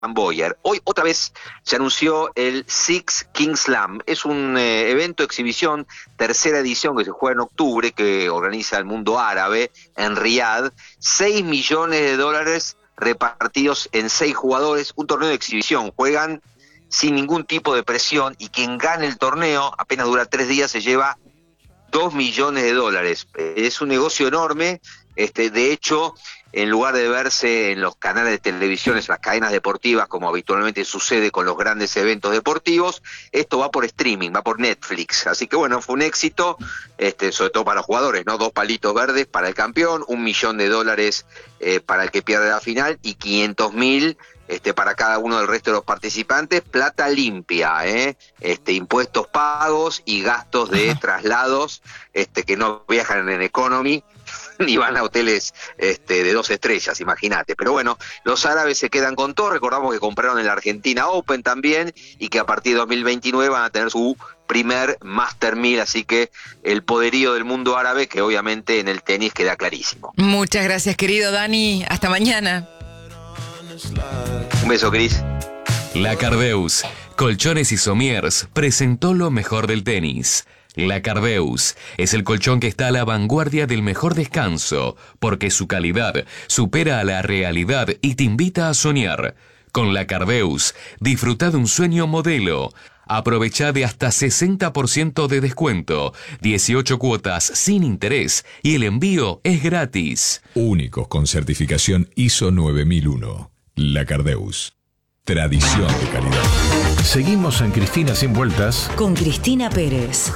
Boyer. Hoy otra vez se anunció el Six Kings Slam. Es un evento exhibición, tercera edición que se juega en octubre, que organiza el mundo árabe en Riyadh. $6 millones repartidos en 6 jugadores, un torneo de exhibición. Juegan sin ningún tipo de presión y quien gane el torneo, apenas dura 3 días, se lleva $2 millones. Es un negocio enorme. De hecho, en lugar de verse en los canales de televisión, en las cadenas deportivas, como habitualmente sucede con los grandes eventos deportivos, esto va por streaming, va por Netflix. Así que bueno, fue un éxito, sobre todo para los jugadores, ¿no? 2 palitos verdes para el campeón, $1 millón para el que pierde la final y 500.000 para cada uno del resto de los participantes. Plata limpia, impuestos pagos y gastos de traslados que no viajan en economy ni van a hoteles de 2 estrellas, imagínate. Pero bueno, los árabes se quedan con todo. Recordamos que compraron el Argentina Open también y que a partir de 2029 van a tener su primer Master 1000, así que el poderío del mundo árabe, que obviamente en el tenis queda clarísimo. Muchas gracias, querido Dani. Hasta mañana. Un beso, Cris. La Cardeus, Colchones y Somiers, presentó lo mejor del tenis. La Cardeus es el colchón que está a la vanguardia del mejor descanso, porque su calidad supera a la realidad y te invita a soñar. Con La Cardeus, disfruta de un sueño modelo. Aprovecha de hasta 60% de descuento, 18 cuotas sin interés y el envío es gratis. Únicos con certificación ISO 9001. La Cardeus. Tradición de calidad. Seguimos en Cristina Sin Vueltas con Cristina Pérez.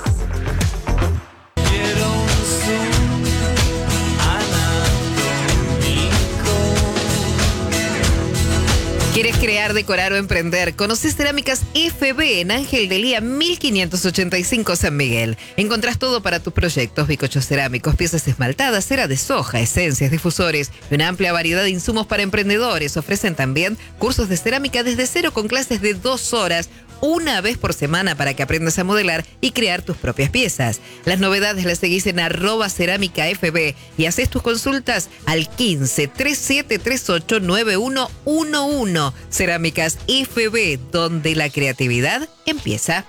¿Quieres crear, decorar o emprender? Conoces Cerámicas FB en Ángel de Lía 1585 San Miguel. Encontrás todo para tus proyectos: bizcochos cerámicos, piezas esmaltadas, cera de soja, esencias, difusores y una amplia variedad de insumos para emprendedores. Ofrecen también cursos de cerámica desde cero con clases de 2 horas, una vez por semana, para que aprendas a modelar y crear tus propias piezas. Las novedades las seguís en @cerámicafb y haces tus consultas al 15 3738 9111. Cerámicas FB, donde la creatividad empieza.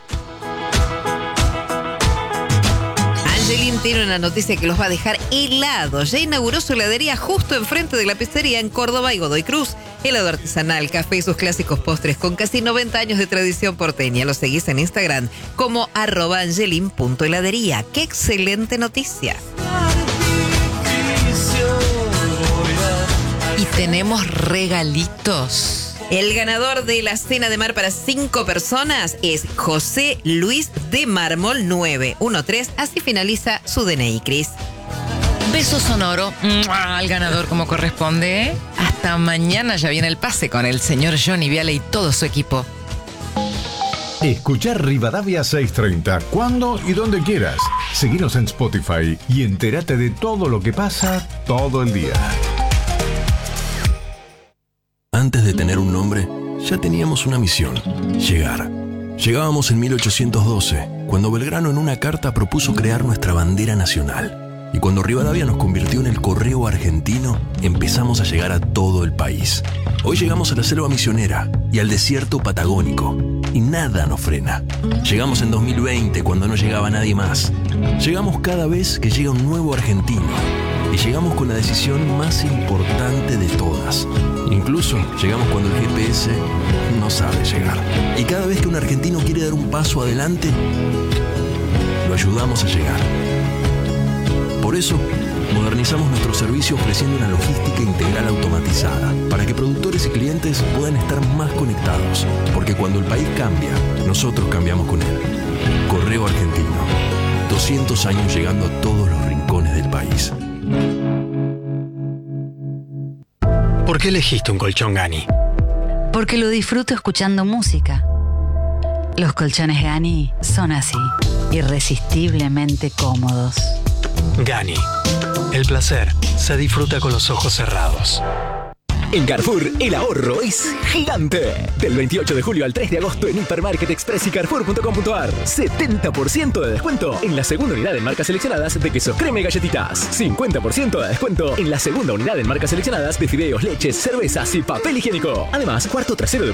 Angelín tiene una noticia que los va a dejar helados. Ya inauguró su heladería justo enfrente de la pizzería en Córdoba y Godoy Cruz. Helado artesanal, café y sus clásicos postres con casi 90 años de tradición porteña. Lo seguís en Instagram como @angelin.heladería. ¡Qué excelente noticia! Y tenemos regalitos. El ganador de la cena de mar para 5 personas es José Luis de Mármol 913. Así finaliza su DNI, Cris. Beso sonoro al ganador como corresponde. Hasta mañana, ya viene el pase con el señor Johnny Viale y todo su equipo. Escuchar Rivadavia 630 cuando y donde quieras. Seguinos en Spotify y entérate de todo lo que pasa todo el día. Antes de tener un nombre, ya teníamos una misión: llegar. Llegábamos en 1812, cuando Belgrano en una carta propuso crear nuestra bandera nacional. Y cuando Rivadavia nos convirtió en el correo argentino, empezamos a llegar a todo el país. Hoy llegamos a la selva misionera y al desierto patagónico, y nada nos frena. Llegamos en 2020, cuando no llegaba nadie más. Llegamos cada vez que llega un nuevo argentino. Y llegamos con la decisión más importante de todas. Incluso llegamos cuando el GPS no sabe llegar. Y cada vez que un argentino quiere dar un paso adelante, lo ayudamos a llegar. Por eso, modernizamos nuestro servicio ofreciendo una logística integral automatizada para que productores y clientes puedan estar más conectados. Porque cuando el país cambia, nosotros cambiamos con él. Correo Argentino. 200 años llegando a todos los rincones del país. ¿Por qué elegiste un colchón Gani? Porque lo disfruto escuchando música. Los colchones Gani son así, irresistiblemente cómodos. Gani. El placer se disfruta con los ojos cerrados. En Carrefour, el ahorro es gigante. Del 28 de julio al 3 de agosto en Hipermarket Express y Carrefour.com.ar. 70% de descuento en la segunda unidad en marcas seleccionadas de quesos crema y galletitas. 50% de descuento en la segunda unidad en marcas seleccionadas de fideos, leches, cervezas y papel higiénico. Además, cuarto trasero de